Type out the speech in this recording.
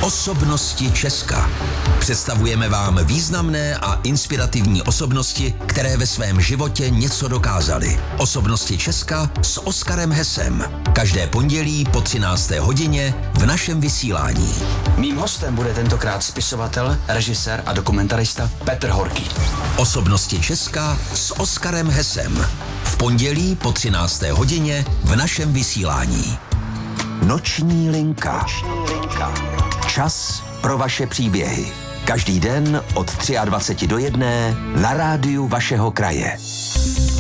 Osobnosti Česka. Představujeme vám významné a inspirativní osobnosti, které ve svém životě něco dokázaly. Osobnosti Česka s Oskarem Hesem. Každé pondělí po 13. hodině v našem vysílání. Mým hostem bude tentokrát spisovatel, režisér a dokumentarista Petr Horký. Osobnosti Česka s Oskarem Hesem. V pondělí po 13. hodině v našem vysílání. Noční linka. Čas pro vaše příběhy. Každý den od 23 do 1 na rádiu vašeho kraje.